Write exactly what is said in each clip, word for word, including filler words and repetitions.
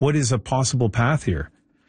what is a possible path here?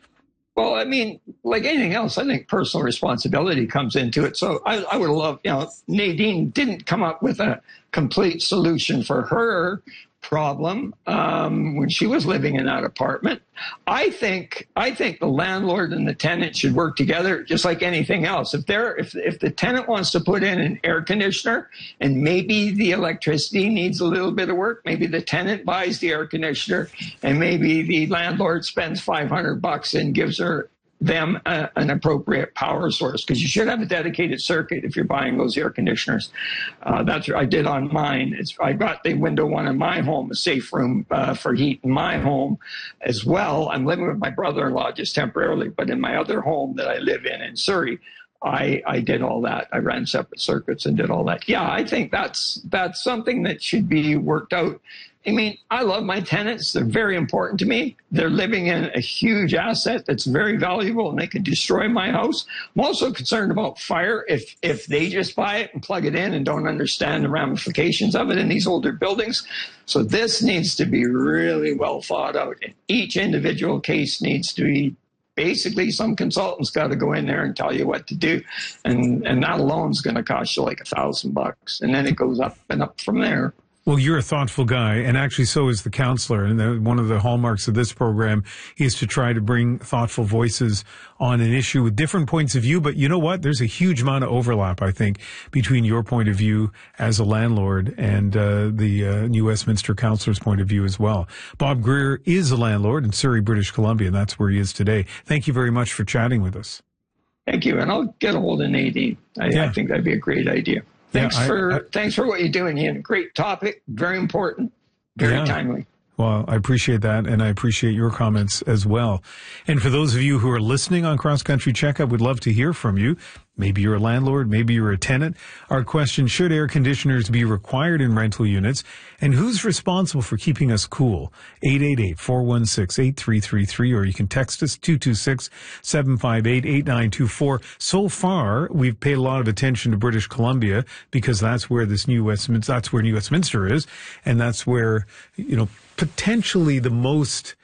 Well, I mean, like anything else, I think personal responsibility comes into it. So I, I would love, you know, Nadine didn't come up with a complete solution for her problem um, when she was living in that apartment. I think I think the landlord and the tenant should work together, just like anything else. If they're if if the tenant wants to put in an air conditioner and maybe the electricity needs a little bit of work, maybe the tenant buys the air conditioner and maybe the landlord spends five hundred bucks and gives her them a, an appropriate power source, because you should have a dedicated circuit if you're buying those air conditioners. Uh, that's what I did on mine. It's, I got the window one in my home, a safe room uh, for heat in my home as well. I'm living with my brother-in-law just temporarily, but in my other home that I live in in Surrey, I, I did all that. I ran separate circuits and did all that. Yeah, I think that's that's something that should be worked out. I mean, I love my tenants. They're very important to me. They're living in a huge asset that's very valuable, and they could destroy my house. I'm also concerned about fire. If if they just buy it and plug it in and don't understand the ramifications of it in these older buildings. So this needs to be really well thought out. Each individual case needs to be basically, some consultant's got to go in there and tell you what to do. And, and that alone is going to cost you like a thousand bucks. And then it goes up and up from there. Well, you're a thoughtful guy, and actually so is the counselor. And the, one of the hallmarks of this program is to try to bring thoughtful voices on an issue with different points of view. But you know what? There's a huge amount of overlap, I think, between your point of view as a landlord and uh, the uh, New Westminster counselor's point of view as well. Bob Greer is a landlord in Surrey, British Columbia, and that's where he is today. Thank you very much for chatting with us. Thank you, and I'll get a hold of Nadine. I, yeah. I think that'd be a great idea. Thanks yeah, I, for I, thanks for what you're doing, Ian. Great topic, very important, very yeah. timely. Well, I appreciate that, and I appreciate your comments as well. And for those of you who are listening on Cross Country Checkup, we'd love to hear from you. Maybe you're a landlord, maybe you're a tenant. Our question, should air conditioners be required in rental units? And who's responsible for keeping us cool? eight eight eight, four one six, eight three three three, or you can text us two two six, seven five eight, eight nine two four. So far, we've paid a lot of attention to British Columbia because that's where this New Westminster, that's where New Westminster is, and that's where, you know, potentially the most,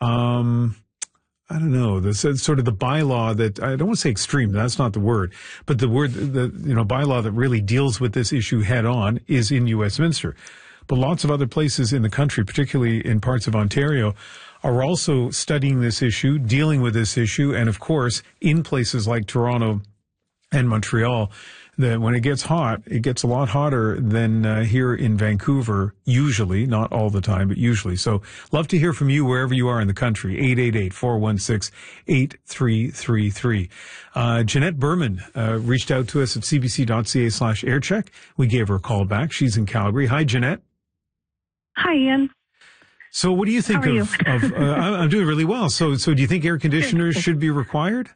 um, I don't know, this is sort of the bylaw that, I don't want to say extreme, that's not the word, but the word, the, you know, bylaw that really deals with this issue head on is in New Westminster. But lots of other places in the country, particularly in parts of Ontario, are also studying this issue, dealing with this issue, and of course, in places like Toronto and Montreal, that when it gets hot, it gets a lot hotter than uh, here in Vancouver, usually, not all the time, but usually. So love to hear from you wherever you are in the country, eight eight eight, four one six, eight three three three. Uh, Jeanette Berman uh, reached out to us at cbc.ca slash aircheck. We gave her a call back. She's in Calgary. Hi, Jeanette. Hi, Ian. So what do you think How are of, you? of uh, I'm doing really well. So, so do you think air conditioners should be required?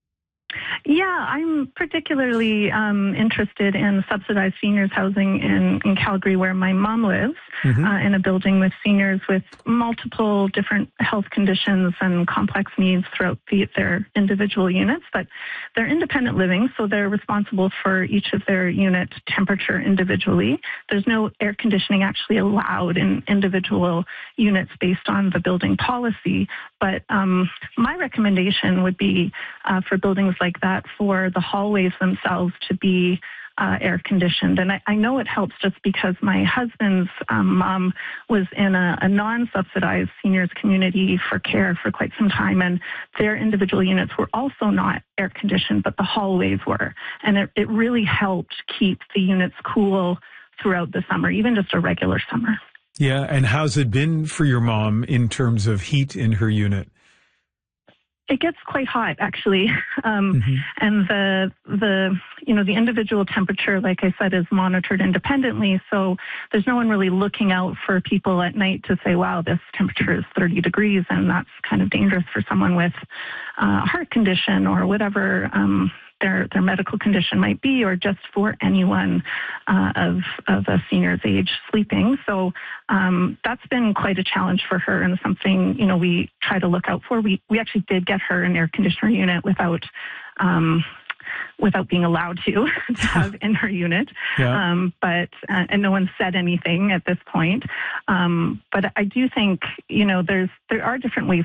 Yeah, I'm particularly um, interested in subsidized seniors housing in, in Calgary, where my mom lives, mm-hmm. uh, in a building with seniors with multiple different health conditions and complex needs throughout the, their individual units. But they're independent living, so they're responsible for each of their unit temperature individually. There's no air conditioning actually allowed in individual units based on the building policy. But um, my recommendation would be uh, for buildings like that for the hallways themselves to be uh, air conditioned. And I, I know it helps just because my husband's um, mom was in a, a non-subsidized seniors community for care for quite some time, and their individual units were also not air conditioned, but the hallways were. And it, it really helped keep the units cool throughout the summer, even just a regular summer. Yeah, and how's it been for your mom in terms of heat in her unit? It gets quite hot, actually, um, mm-hmm. and the the you know the individual temperature, like I said, is monitored independently. So there's no one really looking out for people at night to say, "Wow, this temperature is thirty degrees," and that's kind of dangerous for someone with uh, a heart condition or whatever um, their their medical condition might be, or just for anyone uh, of of a senior's age sleeping. So um, that's been quite a challenge for her, and something you know we try to look out for. We we actually did get her an air conditioner unit without. Um, without being allowed to, to have in her unit. Yeah. Um, but, uh, and no one said anything at this point. Um, but I do think, you know, there's, there are different ways